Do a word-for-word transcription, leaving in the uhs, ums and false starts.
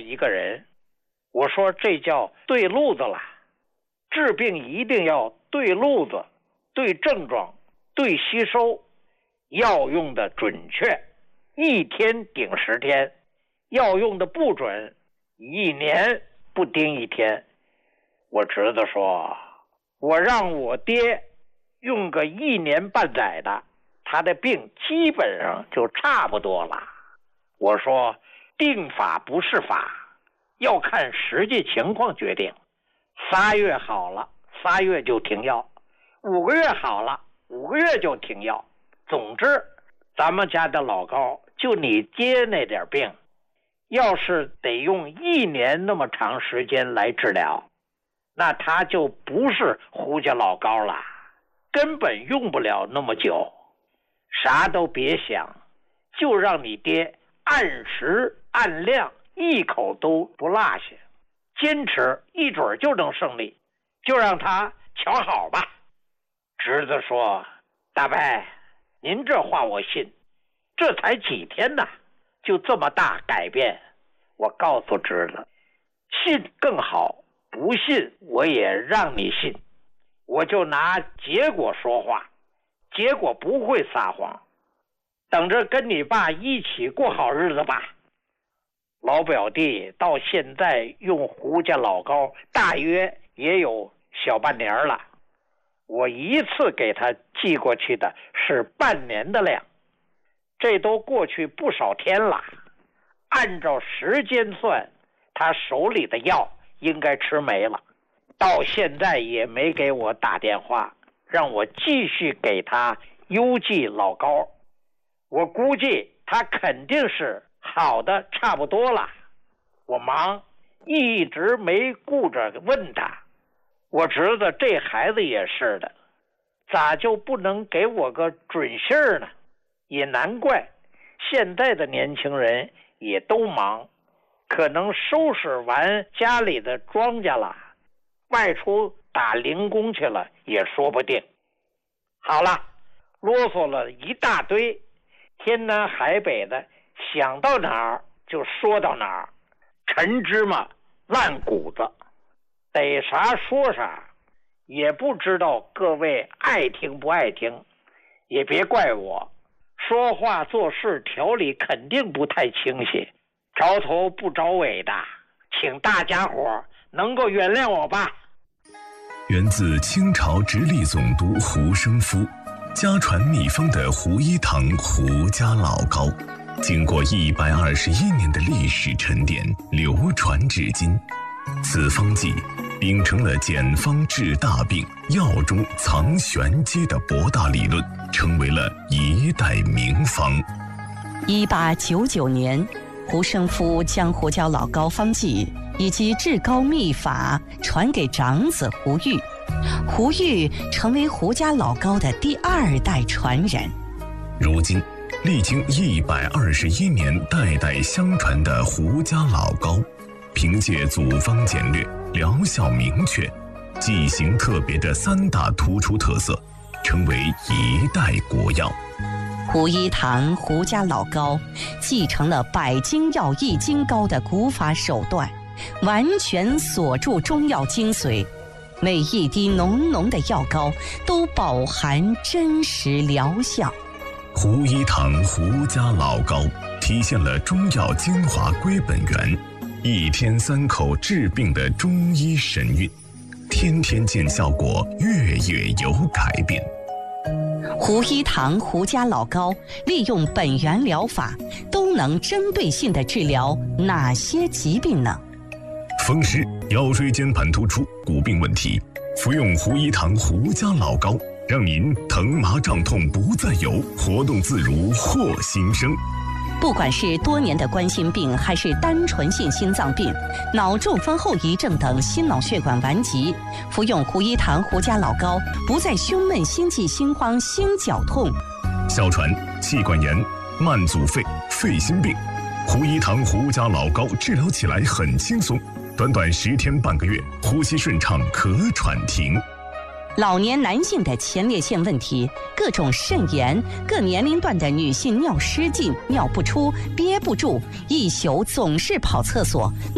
一个人。我说这叫对路子了，治病一定要对路子，对症状，对吸收，药用的准确，一天顶十天，药用的不准，一年不盯一天。我侄子说，我让我爹用个一年半载的，他的病基本上就差不多了。我说定法不是法，要看实际情况决定。仨月好了，仨月就停药；五个月好了，五个月就停药。总之，咱们家的老高就你爹那点病，要是得用一年那么长时间来治疗，那他就不是胡家老高了，根本用不了那么久。啥都别想，就让你爹按时按量，一口都不落下，坚持一准就能胜利，就让他瞧好吧。侄子说，大伯，您这话我信，这才几天呢，就这么大改变。我告诉侄子，信更好，不信我也让你信，我就拿结果说话，结果不会撒谎，等着跟你爸一起过好日子吧。老表弟到现在用胡家老高大约也有小半年了，我一次给他寄过去的是半年的量，这都过去不少天了，按照时间算，他手里的药应该吃没了，到现在也没给我打电话让我继续给他邮寄老高。我估计他肯定是好的差不多了，我忙一直没顾着问他。我侄子这孩子也是的，咋就不能给我个准信儿呢？也难怪现在的年轻人也都忙，可能收拾完家里的庄稼了，外出打零工去了也说不定。好了，啰嗦了一大堆，天南海北的，想到哪儿就说到哪儿，陈芝麻烂谷子，逮啥说啥，也不知道各位爱听不爱听，也别怪我，说话做事条理肯定不太清晰，着头不着尾的，请大家伙能够原谅我吧。 源自清朝直隶总督胡生夫，家传秘方的胡一堂胡家老高，经过一百二十一年的历史沉淀，流传至今。此方剂秉承了简方治大病、药中藏玄机的博大理论，成为了一代名方。 一八九九年，胡生夫将胡椒老高方剂以及治高秘法传给长子胡玉，胡玉成为胡家老高的第二代传人。 如今历经一百二十一年代代相传的胡家老高，凭借组方简略、疗效明确、剂型特别的三大突出特色，成为一代国药。 胡一堂胡家老高继承了百金药易筋膏的古法手段，完全锁住中药精髓，每一滴浓浓的药膏都饱含真实疗效。 胡一堂胡家老高体现了中药精华归本源，一天三口治病的中医神韵，天天见效果，月月有改变。 胡一堂胡家老高利用本源疗法，都能针对性地治疗哪些疾病呢？ 风湿、腰椎间盘突出、骨病问题，服用胡一堂胡家老高，让您疼麻胀痛不再有，活动自如获新生。 不管是多年的冠心病，还是单纯性心脏病、脑中风后遗症等心脑血管顽疾，服用胡一堂胡家老高，不再胸闷、心悸、心慌、心绞痛。 哮喘、气管炎、慢阻肺、肺心病，胡一堂胡家老高治疗起来很轻松，短短十天半个月，呼吸顺畅，咳喘停。 老年男性的前列腺问题、各种肾炎，各年龄段的女性尿失禁、尿不出、憋不住，一宿总是跑厕所。